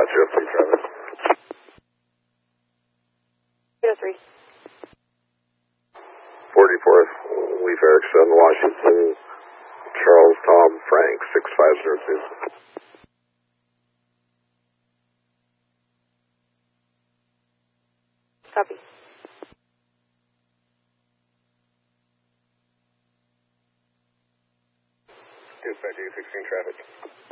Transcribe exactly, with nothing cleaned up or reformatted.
Dispatch zero three traffic. zero three. forty-fourth, Leaf Erickson, Washington, Charles Tom Frank, six five zero two. Copy. Dispatch eight sixteen traffic.